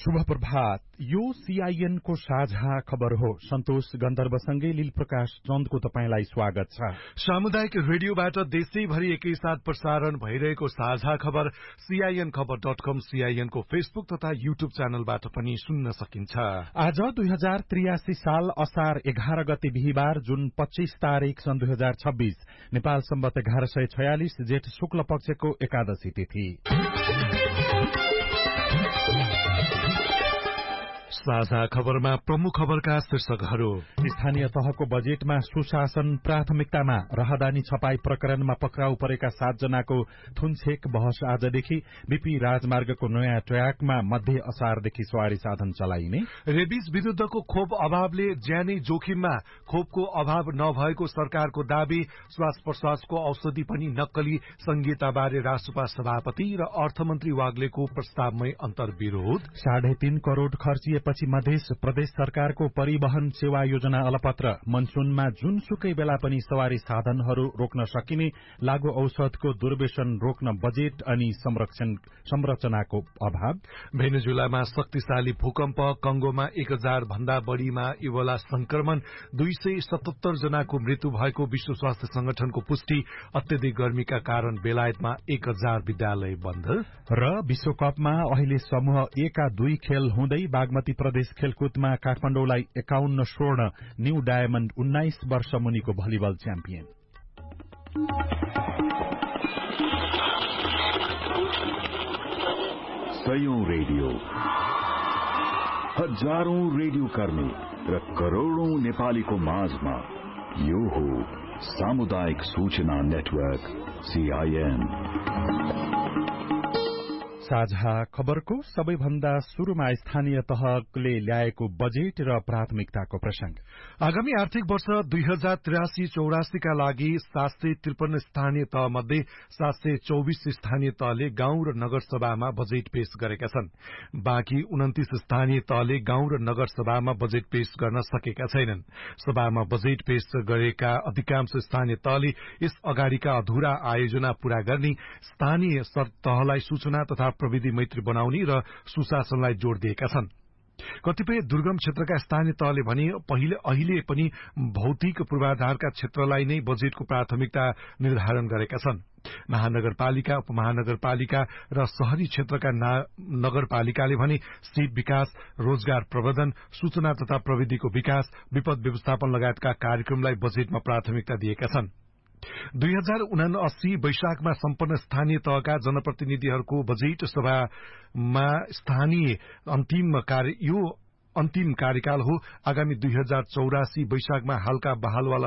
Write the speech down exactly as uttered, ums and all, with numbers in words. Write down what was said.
शुभ प्रभात। यो सीआईएन को साझा खबर हो। सन्तोष गन्धर्वसँगै लील प्रकाश चन्दको तपाईंलाई स्वागत छ। सामुदायिक रेडियोबाट देशैभरि एकैसाथ प्रसारण भइरहेको साझा खबर सीआईएन खबर डट कम, सीआईएन को फेसबुक तथा यूट्यूब च्यानलबाट पनि सुन्न सकिन्छ। आज दुई हजार त्रियासी साल असार एघार गते बिहिबार, जुन पच्चीस तारीक सन् दुई हजार छब्बीस, नेपाल सम्वत एघार सय छयालिस, जेठ शुक्ल पक्षको एकादशी तिथि। साझा खबरमा प्रमुख खबरका शीर्षकहरू। स्थानीय तहको बजेटमा सुशासन प्राथमिकतामा, राहदानी छपाई प्रकरणमा पक्राउ परेका सात जनाको थुनछेक बहस आजदेखि। बीपी राजमार्गको नयाँ ट्र्याकमा मध्य असारदेखि सवारी साधन चलाइने। रेबिस विरूद्धको खोप अभावले ज्यानै जोखिममा, खोपको अभाव नभएको सरकारको दावी। श्वास प्रश्वासको औषधि पनि नक्कली संहिताबारे राष्ट्रपा सभापति र अर्थमन्त्री वाग्लेको प्रस्तावमै अन्तर्विरोध। साढे तीन करोड़ खर्चिए पछि मध्य प्रदेश सरकारको परिवहन सेवा योजना अलपत्र। मनसूनमा जुनसुकै बेला पनि सवारी साधनहरू रोक्न सकिने। लागू औषधको दुर्व्यसन रोक्न बजेट अनि संरचनाको अभाव। भेनेजुलामा शक्तिशाली भूकम्प, कंगोमा एक हजार भन्दा बढ़ीमा इबोला संक्रमण, दुई सय सतहत्तर जनाको मृत्यु भएको विश्व स्वास्थ्य संगठनको पुष्टि। अत्यधिक गर्मीका कारण बेलायतमा एक हजार विद्यालय बन्द। र विश्वकपमा अहिले समूह ए का दुई खेल हुँदै बागमती प्रदेश खेलकुदमा काठमाडौँलाई एकाउन्न स्वर्ण, न्यू डायमण्ड उन्नाइस वर्ष मुनिको भलिबल च्याम्पियन। सयौं रेडियो, हजारौं रेडियो कर्मी र करोड़ौं नेपालीको माझमा यो हो सामुदायिक सूचना नेटवर्क सीआईएन। साझा खबरको सबैभन्दा शुरूमा स्थानीय तहले ल्याएको बजेट र प्राथमिकताको प्रसंग। आगामी आर्थिक वर्ष दुई हजार त्रियासी चौरासीका लागि सात सय त्रिपन्न स्थानीय तह मध्ये सात सय चौबिस स्थानीय तहले गाउँ र नगरसभामा बजेट पेश गरेका छन्। बाँकी उन्तिस स्थानीय तहले गाउँ र नगरसभामा बजेट पेश गर्न सकेका छैनन्। सभामा बजेट पेश गरेका अधिकांश स्थानीय तहले यस अगाडिका अधूरा आयोजना पूरा गर्ने, स्थानीय तहलाई सूचना तथा प्रविधि मैत्री बनाउने र सुशासनलाई जोड़ दिएका छन्। कतिपय दुर्गम क्षेत्रका स्थानीय तहले भने पहिले अहिले पनि भौतिक पूर्वाधारका क्षेत्रलाई नै बजेटको प्राथमिकता निर्धारण गरेका छन्। महानगरपालिका, उपमहानगरपालिका र शहरी क्षेत्रका नगरपालिकाले भने सीट विकास, रोजगार प्रवर्धन, सूचना तथा प्रविधिको विकास, विपद व्यवस्थापन लगायतका कार्यक्रमलाई बजेटमा प्राथमिकता दिएका छन्। दुई हजार उनासी वैशाखमा सम्पन्न स्थानीय तहका जनप्रतिनिधिहरूको बजेट सभामा स्थानीय अन्तिम कार्य यो अन्तिम कार्यकाल हो। आगामी दुई हजार चौरासी वैशाखमा हालका बहालवाला